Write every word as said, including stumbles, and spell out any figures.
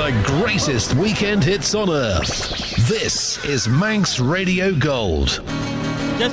the greatest weekend hits on earth. This is Manx Radio Gold.